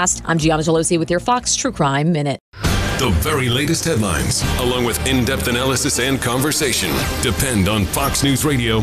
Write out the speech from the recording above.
podcast. I'm Gianna Gelosi with your Fox True Crime Minute. The very latest headlines, along with in-depth analysis and conversation, depend on Fox News Radio